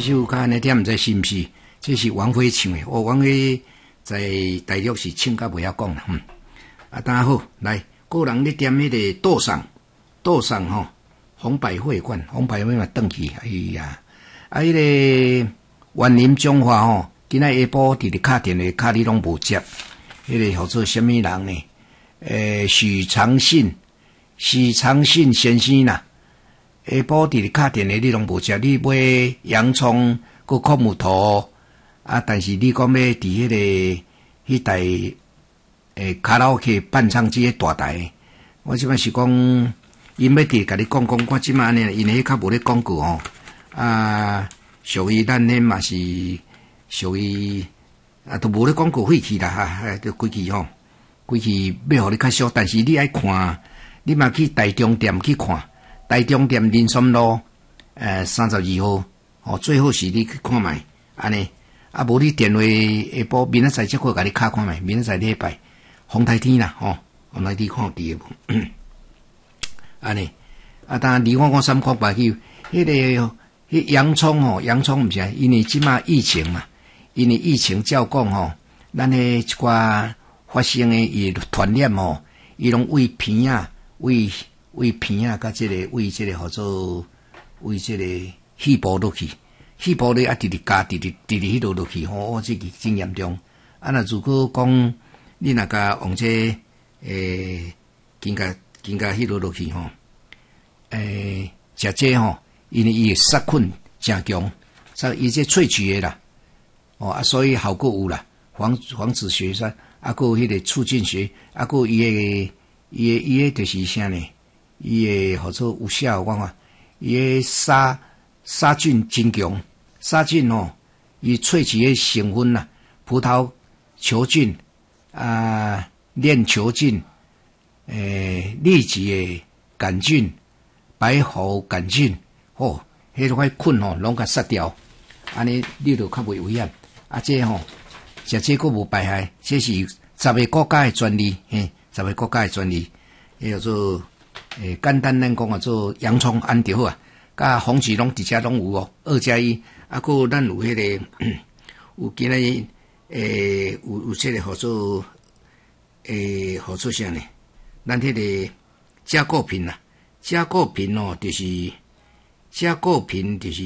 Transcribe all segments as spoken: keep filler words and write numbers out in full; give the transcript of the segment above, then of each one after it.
首较安尼点毋知是毋是？这是王菲唱的。哦，王菲在大陆是唱甲袂晓讲啦。嗯，啊，大家好，来，个人咧点迄个倒送，倒送吼，红百会馆，红百会嘛转去，哎呀，啊，迄、那个万林中华吼，今仔下晡伫咧敲电话，敲你拢无接，迄、那个号做什么人呢？诶，许长信，许长信先生啦。下晡伫咧敲电话，你拢无接，你买洋葱、佮苦木头啊，但是你讲要伫迄、那个迄台诶卡拉 OK 伴唱机大台，我即摆是讲，因要伫甲你讲讲，我即摆安尼，因迄较无咧广告吼，啊，属于咱迄嘛是属于啊，都无咧广告费去啦哈，都规矩吼，规矩要互你较俗，但是你爱看，你嘛去大中店去看。大中店林森路，呃，三十二號，哦，最好是你去看卖，安尼，啊，無你電話下晡明仔載即個甲你敲看賣，明仔載禮拜，風台天啦，吼、哦，風台天看有記無？安尼，啊，當然二五五三看白去，迄、那個迄洋蔥吼，洋蔥毋是，因為即馬疫情嘛，因為疫情照講吼，咱迄一寡發生誒伊傳染吼，伊攏為鼻啊，為為鼻啊，甲即、這個為即個號做為即個氣部落去，氣部咧啊，直直加，直直直直迄落落去，吼、哦，即個真嚴重。啊，若如果講你若甲往這誒，更加更加迄落落去吼，誒，食這吼，因為伊殺菌誠強，所以伊這萃取誒啦，哦啊，所以效果有啦，防防止血栓，啊，佮迄個促進血，啊，佮伊誒伊誒伊誒就是啥呢？伊誒號做有效，我看伊誒殺殺菌真強，殺菌吼，伊萃取誒成分啦，葡萄球菌啊、鏈球菌、誒痢疾誒桿菌、白喉桿菌，吼，迄種菌吼攏甲殺掉，安尼你就較袂危險。啊，這吼食這個無敗害，這是十個國家誒專利，嘿，十個國家誒專利，迄叫做。誒，簡單咱講啊，做洋蔥安就好啊，甲紅芪攏直接攏有哦，二加一，啊，佮咱有迄、那個有今仔日誒，有有即個號做誒，號做啥呢？咱迄個加購品啦，加購品哦，就是加購品就是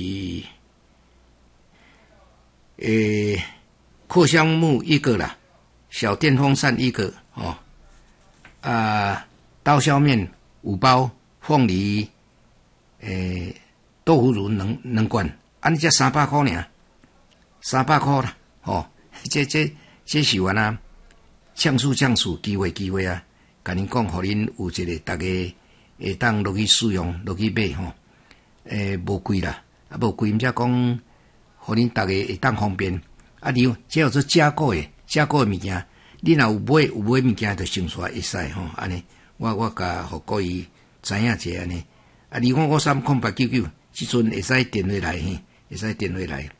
誒，擴香木一個啦，小電風扇一個哦，啊，刀削麵。五包鳳梨，誒、欸，豆腐乳兩兩罐，安尼才三百塊爾，三百塊啦，吼，這這這是原啊，搶數搶數，機會機會啊，甲恁講，互恁有一個大家會當落去使用，落去買吼，誒、欸，無貴啦，啊無貴，毋則講，互恁大家會當方便，啊，你這叫做加購誒，加購誒物件，你若有買有買物件，就送出來會使吼，安尼。我我甲互各位知影者安尼，啊，二五五三空八九九，即陣會使電話來嘿，會使電話來。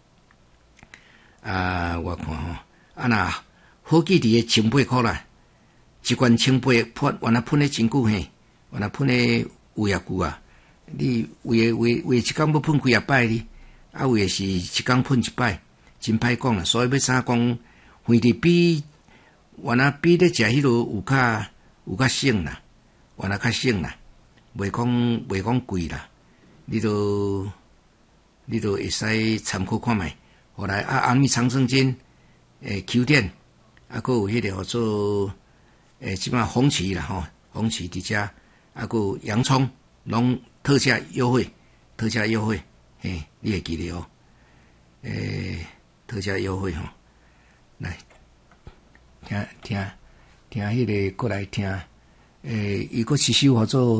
啊，我看吼，啊若好幾滴誒千八箍啦，一罐千八噴，原來噴誒真久嘿，原來噴誒有也久啊。你為為為一工要噴幾啊擺哩，啊為是一工噴一擺，真歹講啦。所以要啥講，橫佇比原來比咧食迄落有較。有較省啦，原來較省啦，袂講袂講貴啦，你都你都會使參考看覓。後來啊，紅米長生煎，誒 Q 店，啊，佫有迄個叫做誒即馬紅旗啦吼，紅旗佇遮，啊，佫有洋蔥，攏特價優惠，特價優惠，嘿，你會記得哦，誒，特價優惠吼，來聽聽。聽迄個過來聽，誒，伊個是首叫做。